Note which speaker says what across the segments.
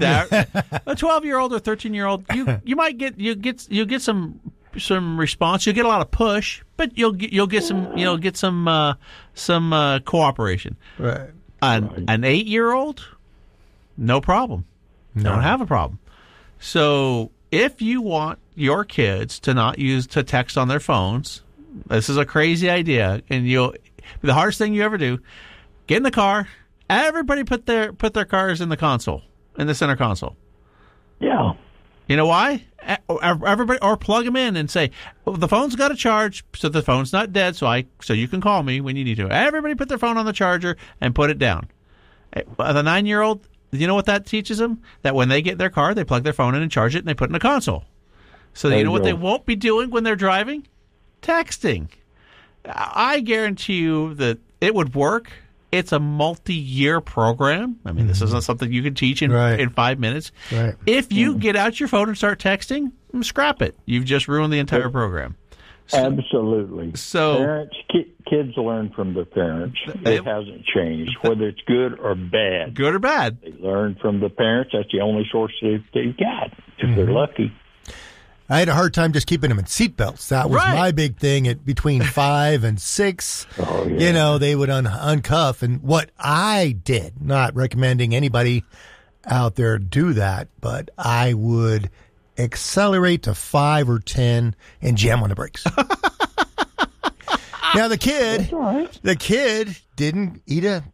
Speaker 1: that a 12-year-old or 13-year-old, you might get some response. You'll get a lot of push, but you'll get some cooperation.
Speaker 2: Right.
Speaker 1: An 8-year-old, no problem.
Speaker 2: No.
Speaker 1: Don't have a problem. So if you want your kids to not to text on their phones, this is a crazy idea, and the hardest thing you ever do, get in the car. Everybody put their cars in the console, in the center console.
Speaker 3: Yeah.
Speaker 1: You know why? Everybody, or plug them in and say, the phone's got a charge, so the phone's not dead, so you can call me when you need to. Everybody put their phone on the charger and put it down. The 9-year-old, you know what that teaches them? That when they get in their car, they plug their phone in and charge it, and they put it in the console. So you know what they won't be doing when they're driving? Texting. I guarantee you that it would work. It's a multi-year program. I mean, this isn't something you can teach in 5 minutes.
Speaker 2: Right.
Speaker 1: If you get out your phone and start texting, scrap it. You've just ruined the entire program.
Speaker 3: Absolutely.
Speaker 1: So
Speaker 3: parents, kids learn from their parents. It hasn't changed, whether it's good or bad.
Speaker 1: Good or bad.
Speaker 3: They learn from the parents. That's the only source they've got, if they're lucky.
Speaker 2: I had a hard time just keeping them in seatbelts. That was my big thing at between 5 and 6.
Speaker 3: Oh, yeah.
Speaker 2: They would uncuff. And what I did, not recommending anybody out there do that, but I would accelerate to 5 or 10 and jam on the brakes. Now the kid didn't eat a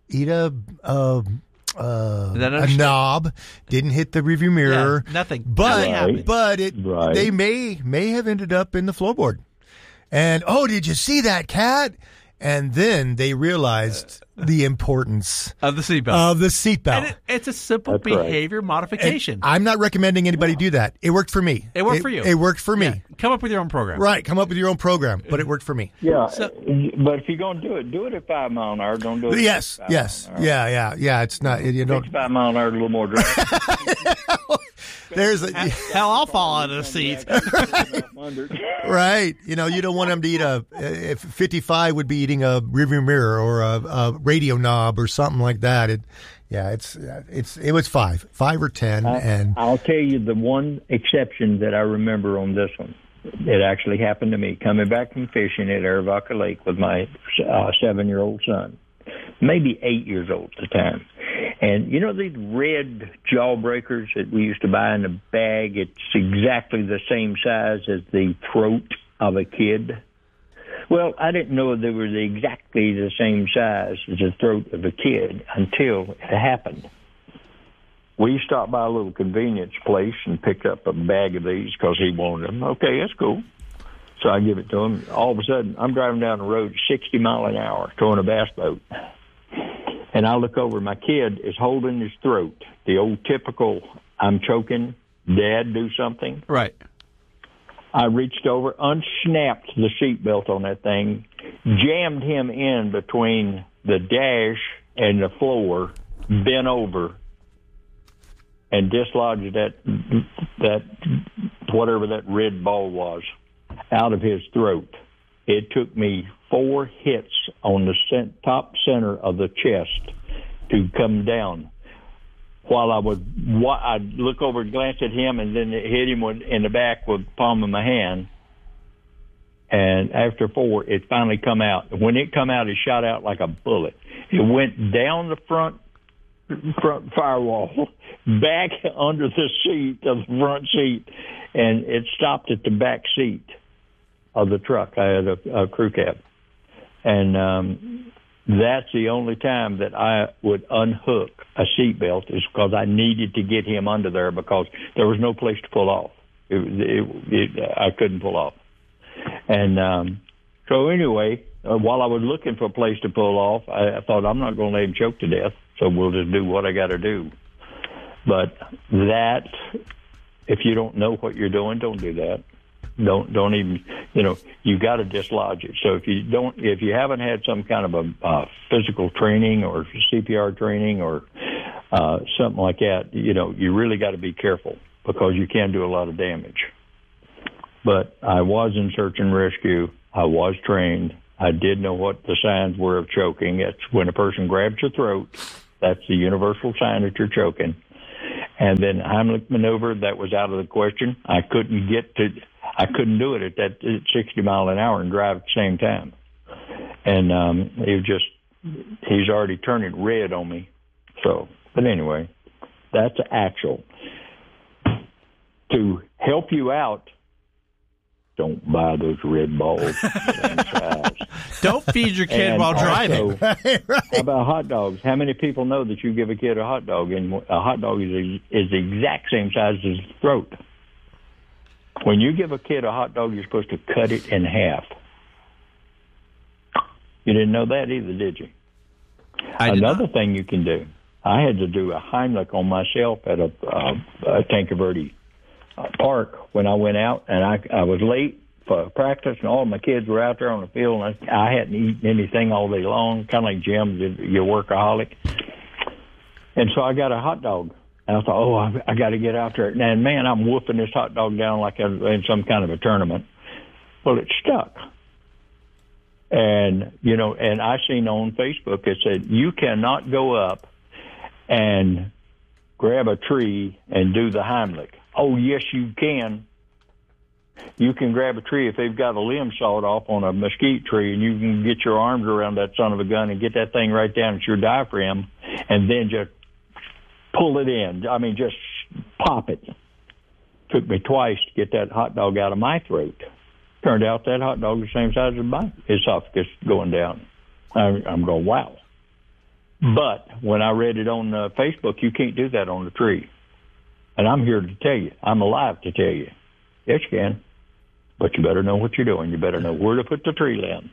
Speaker 2: knob, didn't hit the rearview mirror,
Speaker 1: nothing.
Speaker 2: But they may have ended up in the floorboard. And did you see that, Cat? And then they realized the importance
Speaker 1: of the seatbelt.
Speaker 2: And
Speaker 1: it's a simple behavior modification.
Speaker 2: And I'm not recommending anybody do that. It worked for me.
Speaker 1: It worked for you.
Speaker 2: It worked for me.
Speaker 1: Yeah. Come up with your own program.
Speaker 2: Right. Come up with your own program. But it worked for me.
Speaker 3: Yeah. But if you're going to do it at 5 mile an hour. Don't do it.
Speaker 2: Yes. Yeah. It's not. You don't.
Speaker 3: 5 mile an hour, a little more drag.
Speaker 1: Hell, I'll fall out of the seat.
Speaker 2: Right. You don't want them to eat if 55 would be eating a rearview mirror or a radio knob or something like that. It was 5 or 10. And
Speaker 3: I'll tell you the one exception that I remember on this one. It actually happened to me coming back from fishing at Arivaca Lake with my 7-year-old son, maybe 8 years old at the time. And these red jawbreakers that we used to buy in a bag? It's exactly the same size as the throat of a kid. Well, I didn't know they were exactly the same size as the throat of a kid until it happened. We stopped by a little convenience place and picked up a bag of these because he wanted them. Okay, that's cool. So I give it to him. All of a sudden, I'm driving down the road 60 mile an hour towing a bass boat. And I look over, my kid is holding his throat. The old typical, I'm choking, Dad, do something.
Speaker 1: Right.
Speaker 3: I reached over, unsnapped the seatbelt on that thing, jammed him in between the dash and the floor, bent over, and dislodged that whatever that red ball was out of his throat. It took me 4 hits on the top center of the chest to come down. While I'd look over and glance at him, and then hit him in the back with the palm of my hand. And after 4, it finally come out. When it come out, it shot out like a bullet. It went down the front firewall, back under the seat of the front seat, and it stopped at the back seat of the truck. I had a crew cab. And that's the only time that I would unhook a seatbelt, is because I needed to get him under there because there was no place to pull off. I couldn't pull off. And so anyway, while I was looking for a place to pull off, I thought, I'm not going to let him choke to death, so we'll just do what I got to do. But that, if you don't know what you're doing, don't do that. Don't even, you got to dislodge it. So if you haven't had some kind of a physical training or CPR training or something like that, you really got to be careful because you can do a lot of damage. But I was in search and rescue. I was trained. I did know what the signs were of choking. It's when a person grabs your throat. That's the universal sign that you're choking. And then Heimlich maneuver, that was out of the question. I couldn't do it at that 60 mile an hour and drive at the same time. And he's already turning red on me. So, but anyway, that's actual. To help you out, don't buy those red balls.
Speaker 1: Don't feed your kid while driving.
Speaker 2: Right.
Speaker 3: How about hot dogs? How many people know that you give a kid a hot dog, and a hot dog is the exact same size as his throat? When you give a kid a hot dog, you're supposed to cut it in half. You didn't know that either, did you? Another thing you can do, I had to do a Heimlich on myself at a Tanque Verde park when I went out, and I was late for practice, and all my kids were out there on the field, and I hadn't eaten anything all day long, kind of like Jim, you're workaholic. And so I got a hot dog. And I thought, I got to get out there. And, man, I'm whooping this hot dog down like in some kind of a tournament. Well, it stuck. And, and I seen on Facebook, it said, you cannot go up and grab a tree and do the Heimlich. Oh, yes, you can. You can grab a tree if they've got a limb sawed off on a mesquite tree, and you can get your arms around that son of a gun and get that thing right down at your diaphragm and then just pull it in. I mean, just pop it. Took me twice to get that hot dog out of my throat. Turned out that hot dog was the same size as my esophagus going down. I'm going, wow. But when I read it on Facebook, you can't do that on the tree. And I'm here to tell you. I'm alive to tell you. Yes, you can. But you better know what you're doing. You better know where to put the tree limb.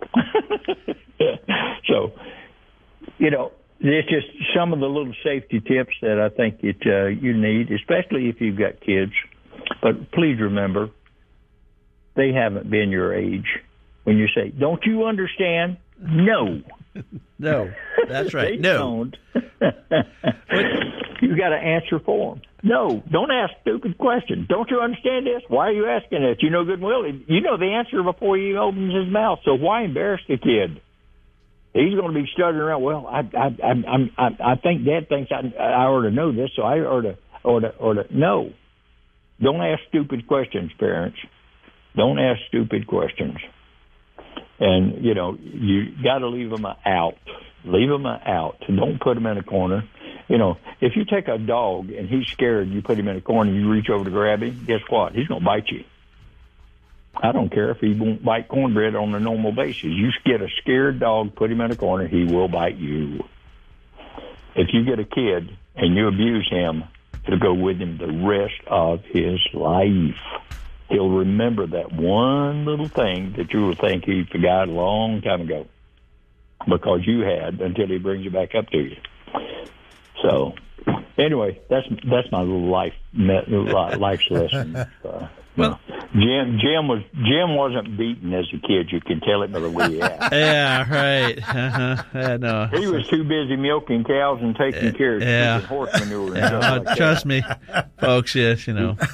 Speaker 3: So, it's just some of the little safety tips that I think you need, especially if you've got kids. But please remember, they haven't been your age. When you say, don't you understand? No.
Speaker 1: No, that's right.
Speaker 3: They
Speaker 1: no.
Speaker 3: don't. You got to answer for them. No, don't ask stupid questions. Don't you understand this? Why are you asking it? You know good and well. You know the answer before he opens his mouth. So why embarrass the kid? He's going to be stuttering around. Well, I think Dad thinks I ought to know this, so I ought to. No, don't ask stupid questions, parents. Don't ask stupid questions. And you got to leave them out. Leave them out. Don't put them in a corner. If you take a dog and he's scared, you put him in a corner, and you reach over to grab him. Guess what? He's going to bite you. I don't care if he won't bite cornbread on a normal basis. You get a scared dog, put him in a corner, he will bite you. If you get a kid and you abuse him, it'll go with him the rest of his life. He'll remember that one little thing that you would think he forgot a long time ago because you had until he brings it back up to you. So, anyway, that's my little life's lesson.
Speaker 1: Well,
Speaker 3: Jim wasn't beaten as a kid. You can tell it by the way he acted.
Speaker 1: Yeah, right. Yeah, no.
Speaker 3: He was too busy milking cows and taking care of horse manure and stuff like that.
Speaker 1: Trust me, folks. Yes,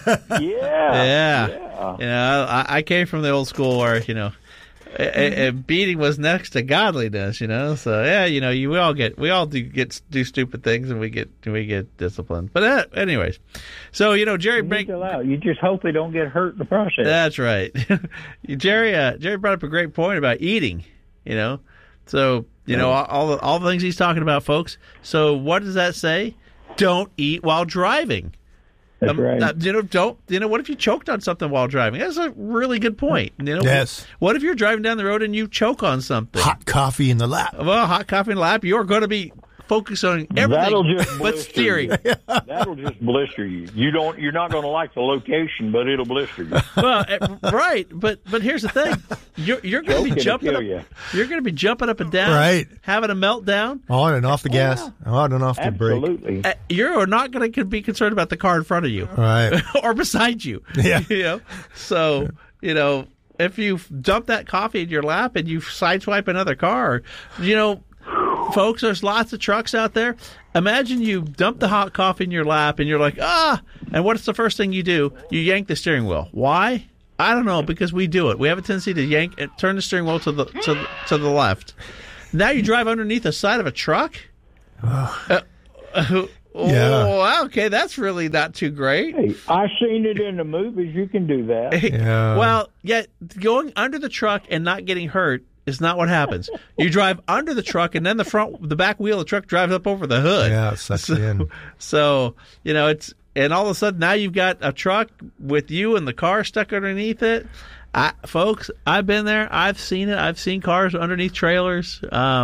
Speaker 3: Yeah.
Speaker 1: I came from the old school where beating was next to godliness. So we all do stupid things and we get disciplined. But anyways, so Jerry
Speaker 3: you just hope they don't get hurt in the process.
Speaker 1: That's right. Jerry brought up a great point about eating. So all the things he's talking about, folks. So what does that say? Don't eat while driving.
Speaker 3: That's right.
Speaker 1: What if you choked on something while driving? That's a really good point.
Speaker 2: Yes.
Speaker 1: What if you're driving down the road and you choke on something?
Speaker 2: Hot coffee in the lap.
Speaker 1: Well, hot coffee in the lap. You're going to be focused on everything but steering.
Speaker 3: That'll just blister you. You're not going to like the location, but it'll blister you.
Speaker 1: Well, right. But here's the thing. You're going to be jumping up. You're going to be jumping up and down.
Speaker 2: Right.
Speaker 1: Having a meltdown.
Speaker 2: On and off the gas. On and off the brake.
Speaker 3: Absolutely.
Speaker 1: You're not going to be concerned about the car in front of you.
Speaker 2: Right.
Speaker 1: Or beside you.
Speaker 2: Yeah.
Speaker 1: So, if you dump that coffee in your lap and you sideswipe another car, folks, there's lots of trucks out there. Imagine you dump the hot coffee in your lap and you're like, and what's the first thing you do? You yank the steering wheel. Why? I don't know, because we do it. We have a tendency to yank and turn the steering wheel to the left. Now you drive underneath the side of a truck?
Speaker 2: Yeah.
Speaker 1: Okay, that's really not too great.
Speaker 3: Hey, I've seen it in the movies. You can do that.
Speaker 2: Yeah.
Speaker 1: Well, yet going under the truck and not getting hurt is not what happens. You drive under the truck, and then the back wheel of the truck drives up over the hood.
Speaker 2: Yeah, it sucks you in.
Speaker 1: So, and all of a sudden now you've got a truck with you and the car stuck underneath it. Folks, I've been there. I've seen it. I've seen cars underneath trailers.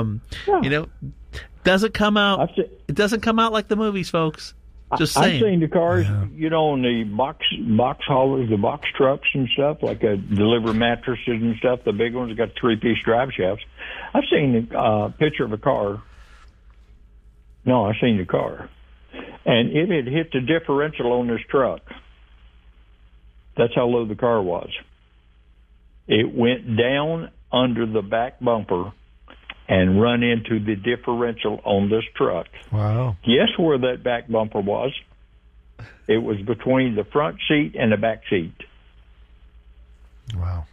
Speaker 1: Doesn't come out. It doesn't come out like the movies, folks. Just saying.
Speaker 3: I've seen the cars, on the box haulers, the box trucks and stuff, like deliver mattresses and stuff. The big ones got 3-piece drive shafts. I've seen a picture of a car. No, I've seen the car, and it had hit the differential on this truck. That's how low the car was. It went down under the back bumper and run into the differential on this truck.
Speaker 2: Wow.
Speaker 3: Guess where that back bumper was? It was between the front seat and the back seat.
Speaker 2: Wow.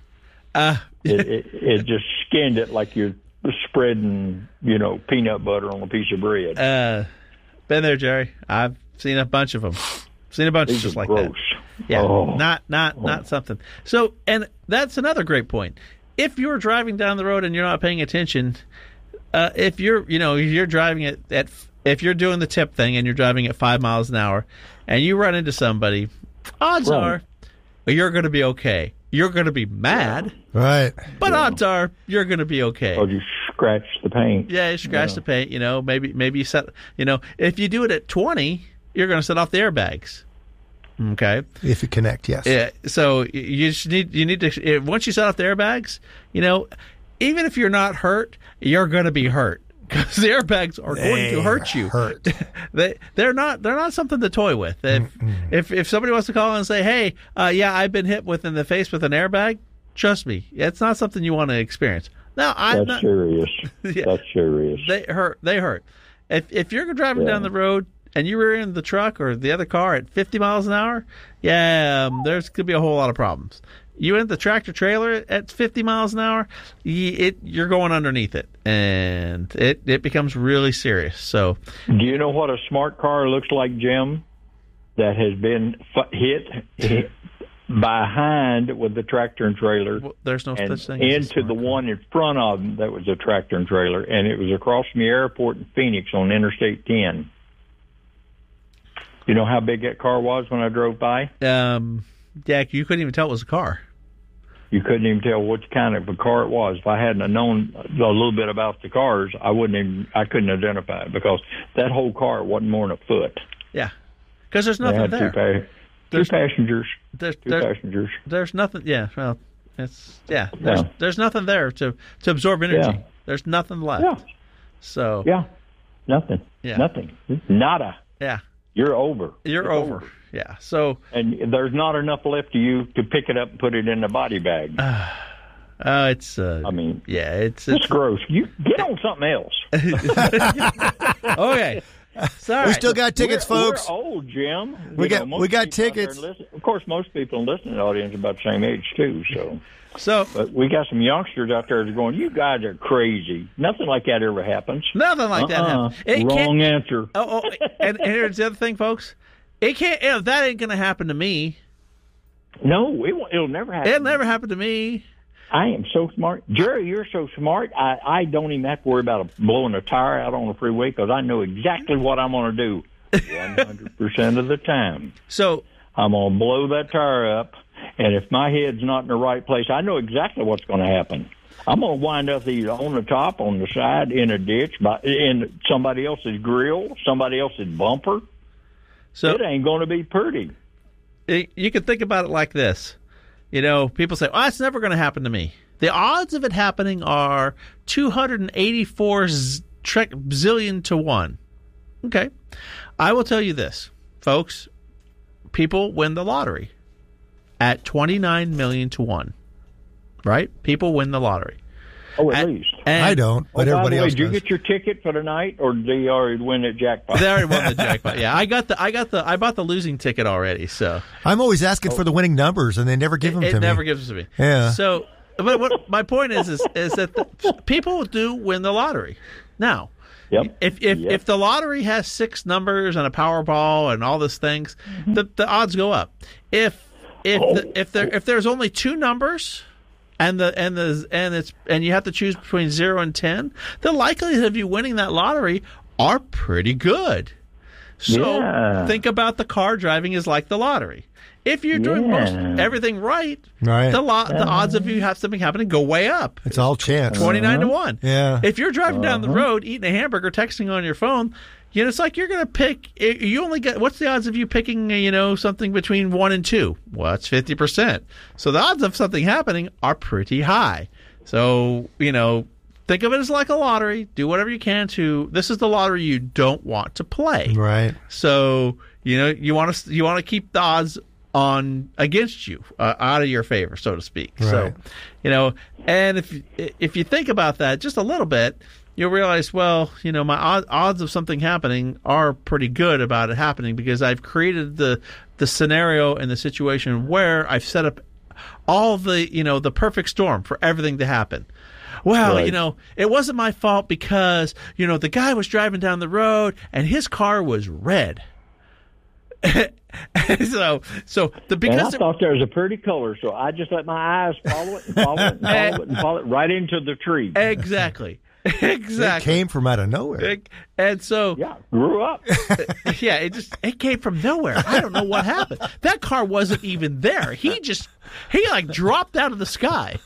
Speaker 3: It just skinned it like you're spreading, peanut butter on a piece of bread.
Speaker 1: Been there, Jerry. I've seen a bunch of them. Seen a bunch
Speaker 3: These
Speaker 1: just
Speaker 3: are
Speaker 1: like
Speaker 3: gross.
Speaker 1: that. Yeah,
Speaker 3: Oh.
Speaker 1: not something. So, and that's another great point. If you're driving down the road and you're not paying attention, if you're driving if you're doing the tip thing and you're driving at 5 miles an hour and you run into somebody, odds are you're going to be okay. You're going to be mad,
Speaker 2: Right.
Speaker 1: but odds are you're going to be okay.
Speaker 3: Or you scratch the paint.
Speaker 1: Yeah, you scratch the paint. Maybe you set. If you do it at 20, you're going to set off the airbags. Okay.
Speaker 2: If you connect, yes.
Speaker 1: Yeah. So you need to once you set off the airbags, even if you're not hurt, you're going to be hurt because the airbags are going to hurt you.
Speaker 2: Hurt.
Speaker 1: They're not something to toy with. If somebody wants to call and say, "Hey, I've been hit in the face with an airbag," trust me, it's not something you want to experience. No,
Speaker 3: That's serious.
Speaker 1: Yeah.
Speaker 3: That's serious.
Speaker 1: They hurt. If you're driving down the road and you were in the truck or the other car at 50 miles an hour, there's could be a whole lot of problems. You in the tractor trailer at 50 miles an hour, you're going underneath it, and it becomes really serious. So,
Speaker 3: do you know what a smart car looks like, Jim? That has been hit behind with the tractor and trailer.
Speaker 1: Well, there's no
Speaker 3: and
Speaker 1: such thing as a
Speaker 3: into the one in front of them that was a tractor and trailer, and it was across from the airport in Phoenix on Interstate 10. You know how big that car was when I drove by?
Speaker 1: Dak, you couldn't even tell it was a car.
Speaker 3: You couldn't even tell which kind of a car it was. If I hadn't known a little bit about the cars, I couldn't identify it because that whole car wasn't more than a foot.
Speaker 1: Yeah, because there's
Speaker 3: They
Speaker 1: nothing
Speaker 3: had
Speaker 1: there.
Speaker 3: two passengers.
Speaker 1: There's
Speaker 3: Passengers.
Speaker 1: There's nothing. Yeah, well, There's nothing there to absorb energy.
Speaker 3: Yeah.
Speaker 1: There's nothing left.
Speaker 3: Yeah.
Speaker 1: So
Speaker 3: Nothing.
Speaker 1: Yeah.
Speaker 3: Nothing. Nada.
Speaker 1: yeah,
Speaker 3: You're over.
Speaker 1: you're
Speaker 3: It's
Speaker 1: over. Yeah. So
Speaker 3: And there's not enough left of you to pick it up and put it in the body bag.
Speaker 1: it's.
Speaker 3: I mean,
Speaker 1: it's
Speaker 3: it's gross. You get on something else.
Speaker 1: okay. Sorry.
Speaker 2: We still got tickets, folks.
Speaker 3: We're old, Jim.
Speaker 2: We got
Speaker 3: most people out there
Speaker 2: tickets.
Speaker 3: listen- Of course, most people in the listening audience are about the same age too.
Speaker 1: So
Speaker 3: But we got some youngsters out there that are going, "You guys are crazy." Nothing like that ever happens.
Speaker 1: nothing like that happens. It
Speaker 3: Wrong
Speaker 1: can't-
Speaker 3: answer.
Speaker 1: and here's the other thing, folks. It can't. That ain't going to happen to me.
Speaker 3: No, it'll never happen.
Speaker 1: It'll never happen to me.
Speaker 3: I am so smart. Jerry, you're so smart. I don't even have to worry about blowing a tire out on the freeway because I know exactly what I'm going to do 100% of the time.
Speaker 1: So
Speaker 3: I'm going to blow that tire up, and if my head's not in the right place, I know exactly what's going to happen. I'm going to wind up either on the top, on the side, in a ditch, in somebody else's grill, somebody else's bumper.
Speaker 1: So
Speaker 3: It ain't going to be pretty.
Speaker 1: you can think about it like this. People say, "Oh, it's never going to happen to me." The odds of it happening are 284 zillion to 1. Okay. I will tell you this, folks. People win the lottery at 29 million to 1. Right? People win the lottery.
Speaker 3: Oh, at least.
Speaker 1: And
Speaker 2: I don't, but
Speaker 3: By
Speaker 2: everybody
Speaker 3: the way,
Speaker 2: else
Speaker 3: did you
Speaker 2: does.
Speaker 3: get your ticket for the night, or did you already win the jackpot?
Speaker 1: They already won the jackpot. Yeah, I bought the losing ticket already. So
Speaker 2: I'm always asking for the winning numbers, and they never give them to
Speaker 1: it
Speaker 2: me.
Speaker 1: never gives it to me.
Speaker 2: Yeah.
Speaker 1: So, but what my point is that people do win the lottery. Now,
Speaker 3: Yep.
Speaker 1: If the lottery has 6 numbers and a Powerball and all these things, the odds go up. If there's only 2 numbers and you have to choose between 0 and 10, the likelihood of you winning that lottery are pretty good. So think about the car driving is like the lottery. If you're doing everything right, the odds of you have something happening go way up.
Speaker 2: It's all chance.
Speaker 1: 29 to 1.
Speaker 2: Yeah.
Speaker 1: If you're driving down the road, eating a hamburger, texting on your phone, it's like you're going to pick. You only get. What's the odds of you picking? Something between 1 and 2? Well, it's 50%. So the odds of something happening are pretty high. So think of it as like a lottery. Do whatever you can to. This is the lottery you don't want to play.
Speaker 2: Right.
Speaker 1: So you want to keep the odds on against you, out of your favor, so to speak.
Speaker 2: Right.
Speaker 1: So, and if you think about that just a little bit, you'll realize, well, my odds of something happening are pretty good about it happening because I've created the scenario and the situation where I've set up all the the perfect storm for everything to happen. Well, it wasn't my fault because the guy was driving down the road and his car was red. Because
Speaker 3: I thought there was a pretty color, so I just let my eyes follow it and follow it and follow it and follow it right into the tree.
Speaker 1: Exactly.
Speaker 2: It came from out of nowhere.
Speaker 1: And so
Speaker 3: grew up.
Speaker 1: It came from nowhere. I don't know what happened. That car wasn't even there. He like dropped out of the sky.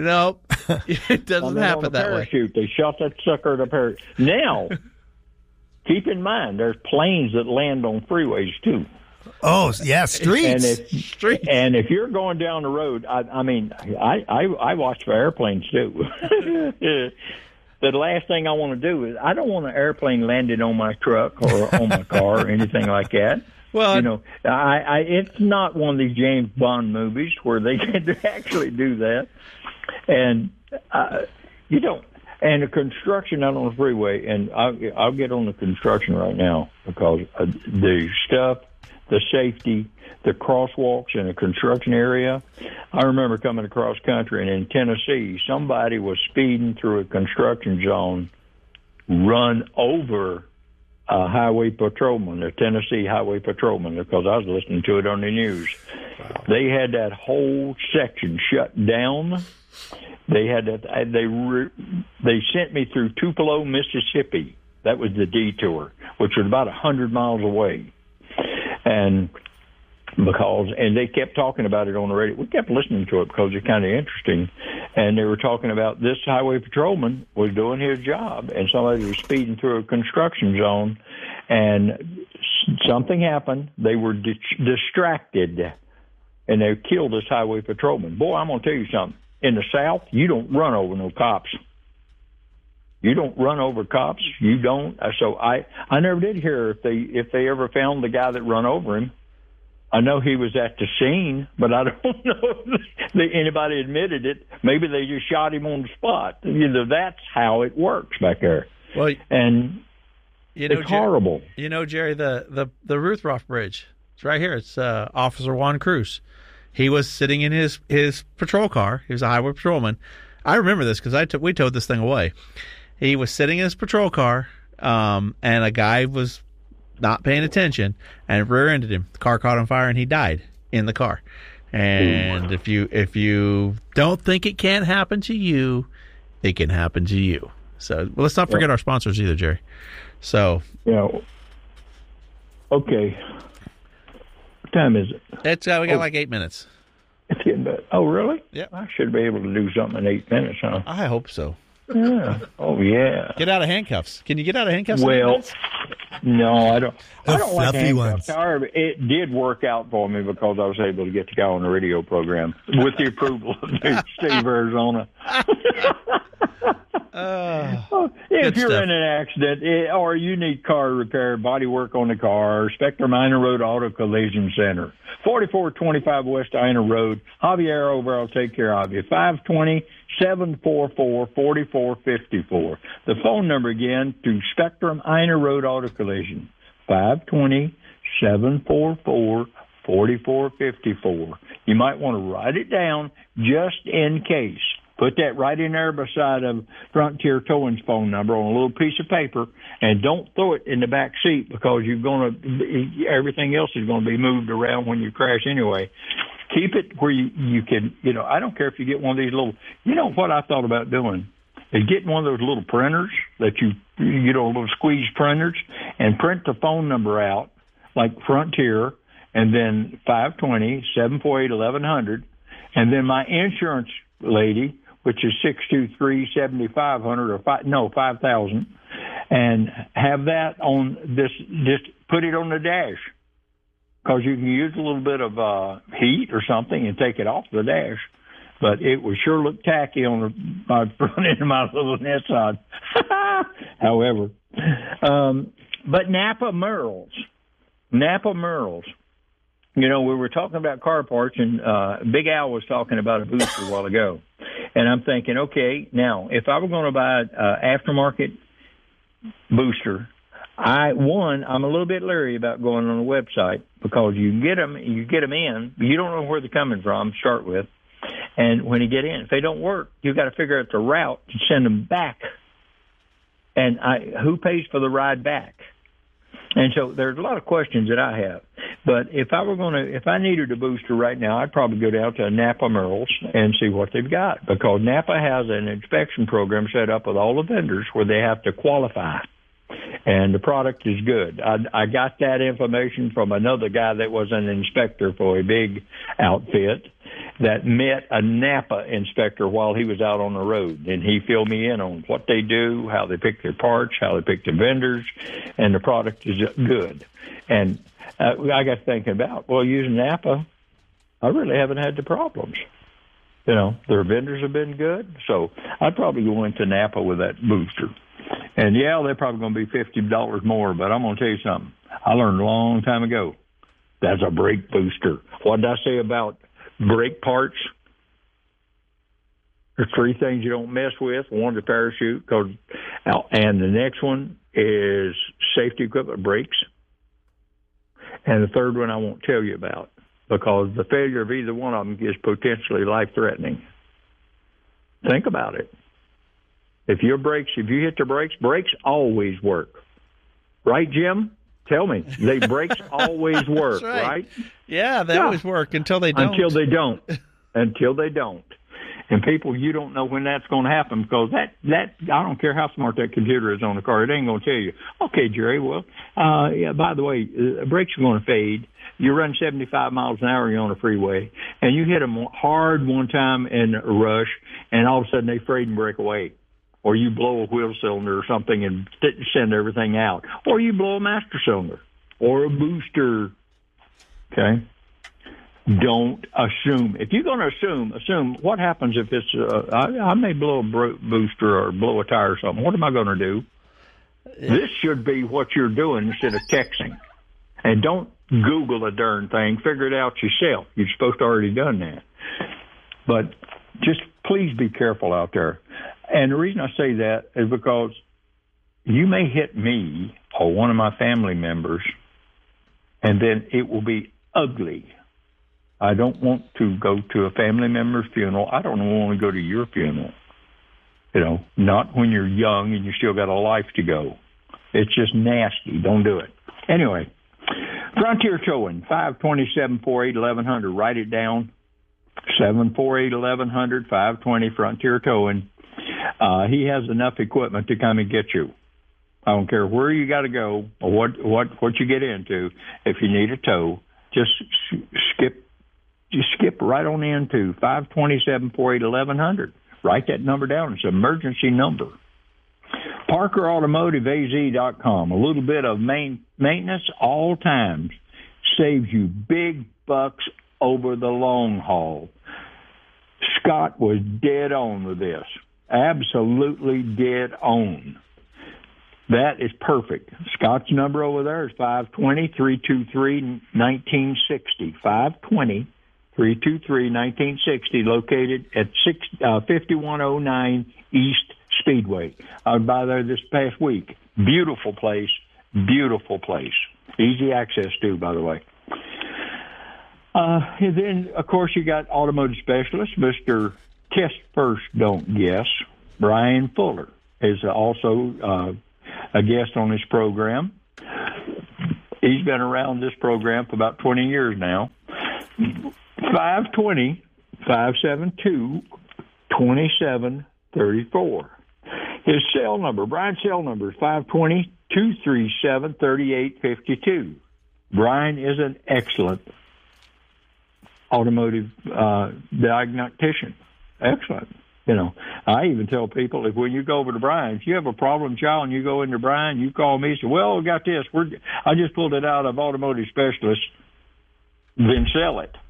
Speaker 1: It doesn't happen that way.
Speaker 3: They shot that sucker at a parachute. Now, keep in mind, there's planes that land on freeways too.
Speaker 2: Oh, yeah, streets.
Speaker 3: And if you're going down the road, I watch for airplanes too. The last thing I want to do is I don't want an airplane landing on my truck or on my car or anything like that.
Speaker 1: Well,
Speaker 3: it's not one of these James Bond movies where they can actually do that. And and the construction out on the freeway, and I'll get on the construction right now because the stuff, the safety, the crosswalks in the construction area. I remember coming across country, and in Tennessee, somebody was speeding through a construction zone, run over a highway patrolman, a Tennessee highway patrolman, because I was listening to it on the news. Wow. They had that whole section shut down. They had that. They sent me through Tupelo, Mississippi. That was the detour, which was about 100 miles away. And they kept talking about it on the radio. We kept listening to it because it's kind of interesting. And they were talking about this highway patrolman was doing his job, and somebody was speeding through a construction zone, and something happened. They were distracted, and they killed this highway patrolman. Boy, I'm going to tell you something. In the South, you don't run over no cops. You don't run over cops. You don't. So I never did hear if they ever found the guy that run over him. I know he was at the scene, but I don't know if anybody admitted it. Maybe they just shot him on the spot. That's how it works back there.
Speaker 1: Well,
Speaker 3: and it's horrible.
Speaker 1: Jerry, the Ruthroff Bridge. It's right here. It's Officer Juan Cruz. He was sitting in his patrol car. He was a highway patrolman. I remember this because we towed this thing away. He was sitting in his patrol car, and a guy was not paying attention and rear-ended him. The car caught on fire, and he died in the car. And if you don't think it can't happen to you, it can happen to you. So let's not forget our sponsors either, Jerry. So
Speaker 3: okay. What time is it?
Speaker 1: We got like 8 minutes.
Speaker 3: It's getting better. Oh, really?
Speaker 1: Yeah.
Speaker 3: I should be able to do something in 8 minutes, huh?
Speaker 1: I hope so.
Speaker 3: Yeah. Oh, yeah.
Speaker 1: Get out of handcuffs. Can you get out of handcuffs?
Speaker 3: Well, no, I don't. I don't like
Speaker 2: fluffy
Speaker 3: handcuffs.
Speaker 2: ones.
Speaker 3: However, it did work out for me because I was able to get the guy on the radio program with the approval of Steve Arizona. If you're
Speaker 1: stuff.
Speaker 3: in an accident or you need car repair, body work on the car, Spectrum Ina Road Auto Collision Center, 4425 West Ina Road. Javier over, I'll take care of you. 520-744-4454. The phone number again to Spectrum Ina Road Auto Collision, 520-744-4454. You might want to write it down just in case. Put that right in there beside of Frontier Towing's phone number on a little piece of paper, and don't throw it in the back seat because everything else is going to be moved around when you crash anyway. Keep it where you can, I don't care if you get one of these little, what I thought about doing is getting one of those little printers that little squeeze printers, and print the phone number out like Frontier, and then 520-748-1100, and then my insurance lady, which is 623-7500 or 5,000, and have that on this. Just put it on the dash, because you can use a little bit of heat or something and take it off the dash. But it would sure look tacky on my front end of my little Nissan. However, but Napa Merles. We were talking about car parts, and Big Al was talking about a booster a while ago. And I'm thinking, okay, now, if I were going to buy an aftermarket booster, I'm a little bit leery about going on the website, because you get them in, you don't know where they're coming from to start with. And when you get in, if they don't work, you've got to figure out the route to send them back. And who pays for the ride back? And so there's a lot of questions that I have. But if I needed a booster right now, I'd probably go down to Napa Merles and see what they've got, because Napa has an inspection program set up with all the vendors where they have to qualify. And the product is good. I got that information from another guy that was an inspector for a big outfit that met a Napa inspector while he was out on the road. And he filled me in on what they do, how they pick their parts, how they pick the vendors, and the product is good. And I got thinking about, using Napa, I really haven't had the problems. Their vendors have been good. So I'd probably go into Napa with that booster. And, they're probably going to be $50 more, but I'm going to tell you something. I learned a long time ago, that's a brake booster. What did I say about brake parts? There's 3 things you don't mess with. One's a parachute, and the next one is safety equipment, brakes. And the third one I won't tell you about, because the failure of either one of them is potentially life-threatening. Think about it. If you hit the brakes always work. Right, Jim? Tell me. Brakes always work, right?
Speaker 1: Yeah, they always work until they don't.
Speaker 3: Until they don't. And people, you don't know when that's going to happen, because that I don't care how smart that computer is on the car, it ain't going to tell you, okay, Jerry, by the way, brakes are going to fade. You run 75 miles an hour, you're on a freeway, and you hit them hard one time in a rush, and all of a sudden they fade and break away. Or you blow a wheel cylinder or something and send everything out. Or you blow a master cylinder or a booster. Okay? Don't assume. If you're going to assume what happens if it's, I may blow a booster or blow a tire or something. What am I going to do? This should be what you're doing instead of texting. And don't Google a darn thing. Figure it out yourself. You're supposed to already done that. But just please be careful out there. And the reason I say that is because you may hit me or one of my family members, and then it will be ugly. I don't want to go to a family member's funeral. I don't want to go to your funeral. Not when you're young and you still got a life to go. It's just nasty. Don't do it. Anyway, Frontier Towing, 520-748-1100. Write it down. 748-1100, 520 Frontier Towing. He has enough equipment to come and get you. I don't care where you got to go or what you get into. If you need a tow, just skip right on into 520-748-1100. Write that number down. It's an emergency number. ParkerAutomotiveAZ.com. A little bit of maintenance all times saves you big bucks over the long haul. Scott was dead on with this. Absolutely dead on. That is perfect. Scott's number over there is 520-323-1960. 520-323-1960, located at 5109 East Speedway. I was by there this past week. Beautiful place. Beautiful place. Easy access, too, by the way. And then, of course, you got automotive specialist, Mr. Test First, Don't Guess. Brian Fuller is also a guest on this program. He's been around this program for about 20 years now. 520-572-2734. His cell number, Brian's cell number is 520-237-3852. Brian is an excellent automotive diagnostician. Excellent. You know, I even tell people, if when you go over to Brian, if you have a problem child and you go into Brian, you call me and say, well, we got this. I just pulled it out of automotive specialist, then sell it.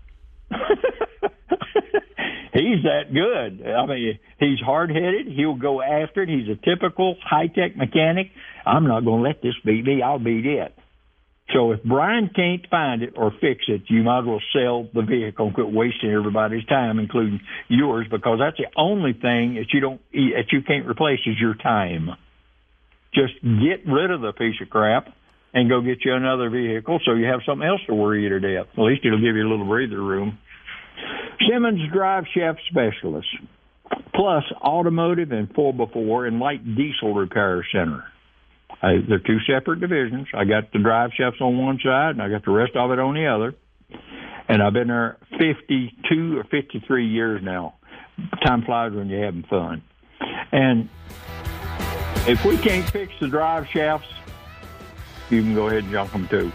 Speaker 3: He's that good. I mean, he's hard-headed. He'll go after it. He's a typical high-tech mechanic. I'm not going to let this beat me. I'll beat it. So if Brian can't find it or fix it, you might as well sell the vehicle and quit wasting everybody's time, including yours, because that's the only thing that you can't replace is your time. Just get rid of the piece of crap and go get you another vehicle so you have something else to worry you to death. At least it'll give you a little breather room. Simmons Drive Shaft Specialist, plus automotive and 4x4 and light diesel repair center. They're two separate divisions. I got the drive shafts on one side, and I got the rest of it on the other. And I've been there 52 or 53 years now. Time flies when you're having fun. And if we can't fix the drive shafts, you can go ahead and junk them too.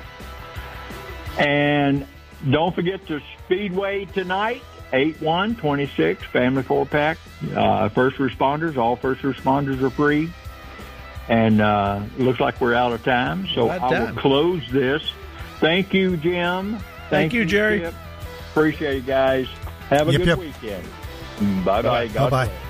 Speaker 3: And don't forget the Speedway tonight, 8/1/26, family 4-pack. First responders, all first responders are free. And it looks like we're out of time, so I will close this. Thank you, Jim.
Speaker 1: Thank you, Jerry.
Speaker 3: Chip. Appreciate it, guys. Have a good weekend. Bye-bye.
Speaker 2: Bye-bye.